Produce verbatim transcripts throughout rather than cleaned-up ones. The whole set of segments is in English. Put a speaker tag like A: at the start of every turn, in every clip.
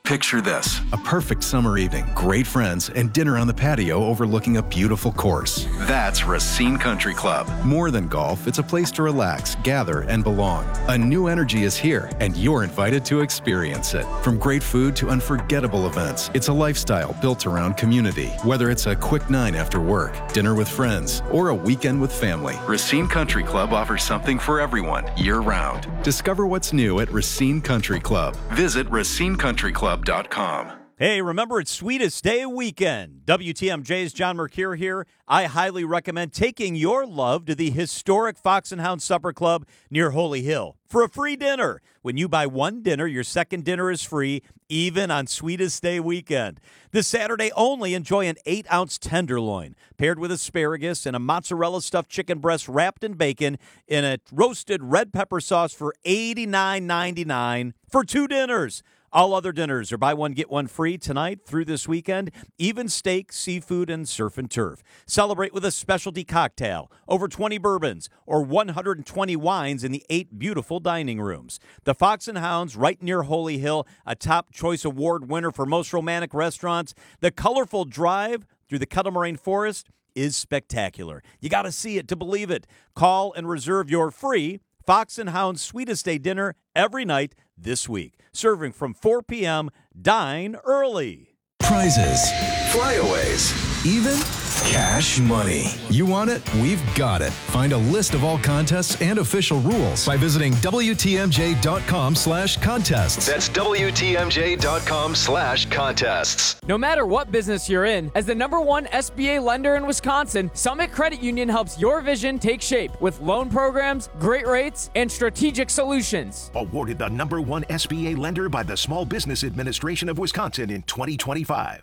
A: Picture this, a perfect summer evening, great friends, and dinner on the patio overlooking a beautiful course. That's Racine Country Club. More than golf, it's a place to relax, gather, and belong. A new energy is here, and you're invited to experience it. From great food to unforgettable events, it's a lifestyle built around community. Whether it's a quick nine after work, dinner with friends, or a weekend with family, Racine Country Club offers something for everyone, year-round. Discover what's new at Racine Country Club. Visit racine country club dot com.
B: Hey, remember it's Sweetest Day weekend. W T M J's John Mercure here. I highly recommend taking your love to the historic Fox and Hound Supper Club near Holy Hill for a free dinner. When you buy one dinner, your second dinner is free, even on Sweetest Day weekend. This Saturday only, enjoy an eight-ounce tenderloin paired with asparagus and a mozzarella stuffed chicken breast wrapped in bacon in a roasted red pepper sauce for eighty-nine ninety-nine for two dinners. All other dinners are buy one, get one free tonight through this weekend. Even steak, seafood, and surf and turf. Celebrate with a specialty cocktail, over twenty bourbons, or one hundred twenty wines in the eight beautiful dining rooms. The Fox and Hounds, right near Holy Hill, a top choice award winner for most romantic restaurants. The colorful drive through the Kettle Moraine Forest is spectacular. You got to see it to believe it. Call and reserve your free Fox and Hounds Sweetest Day dinner every night this week. Serving from four p.m. Dine early.
A: Prizes, flyaways, even cash money. You want it? We've got it. Find a list of all contests and official rules by visiting W T M J dot com slash contests.
C: That's W T M J dot com slash contests.
D: No matter what business you're in, as the number one S B A lender in Wisconsin, Summit Credit Union helps your vision take shape with loan programs, great rates, and strategic solutions.
E: Awarded the number one S B A lender by the Small Business Administration of Wisconsin in twenty twenty-five.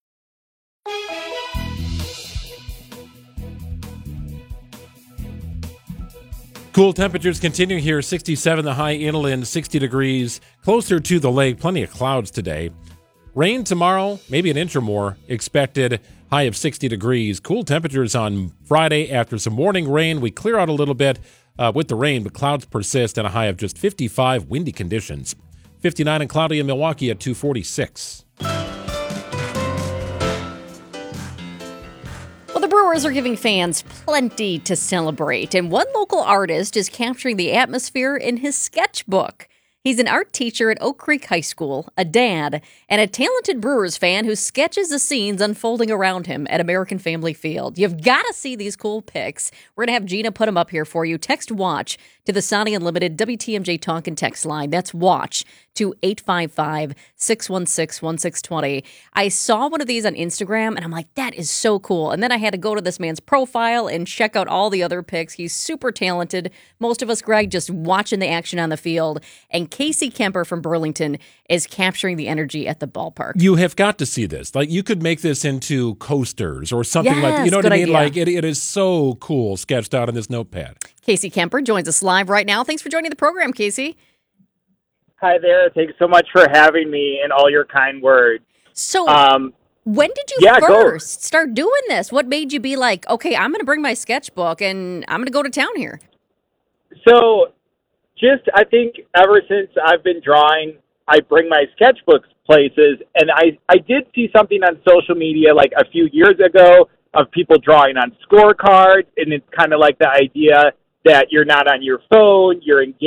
F: Cool temperatures continue here. sixty-seven the high inland, sixty degrees, closer to the lake. Plenty of clouds today. Rain tomorrow, maybe an inch or more expected. High of sixty degrees. Cool temperatures on Friday after some morning rain. We clear out a little bit uh, with the rain, but clouds persist and a high of just fifty-five. Windy conditions. fifty-nine and cloudy in Milwaukee at two forty-six.
G: Well, the Brewers are giving fans plenty to celebrate, and one local artist is capturing the atmosphere in his sketchbook. He's an art teacher at Oak Creek High School, a dad, and a talented Brewers fan who sketches the scenes unfolding around him at American Family Field. You've got to see these cool pics. We're going to have Gina put them up here for you. Text WATCH to the Sonny Unlimited W T M J Talk and Text line. That's WATCH to eight five five, six one six, one six two zero. I saw one of these on Instagram, and I'm like, that is so cool. And then I had to go to this man's profile and check out all the other pics. He's super talented. Most of us, Greg, just watching the action on the field. And Casey Kemper from Burlington is capturing the energy at the ballpark.
F: You have got to see this. Like, you could make this into coasters or something
G: yes,
F: like that. You know what I mean?
G: Idea.
F: Like, it, it is so cool sketched out on this notepad.
G: Casey Kemper joins us live right now. Thanks for joining the program, Casey.
H: Hi there. Thanks so much for having me and all your kind words.
G: So,
H: um,
G: when did you
H: yeah,
G: first go. start doing this? What made you be like, okay, I'm going to bring my sketchbook and I'm going to go to town here?
H: So, just I think ever since I've been drawing, I bring my sketchbooks places, and I, I did see something on social media like a few years ago of people drawing on scorecards, and it's kind of like the idea that you're not on your phone, you're engaged